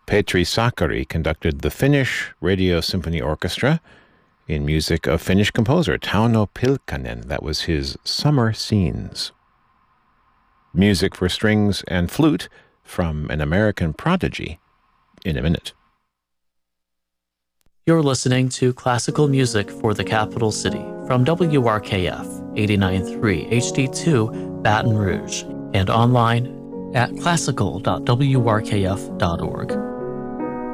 Petri Sakari conducted the Finnish Radio Symphony Orchestra in music of Finnish composer Tauno Pilkkanen. That was his Summer Scenes. Music for strings and flute from an American prodigy in a minute. You're listening to classical music for the capital city from WRKF 89.3 HD2 Baton Rouge and online at classical.wrkf.org.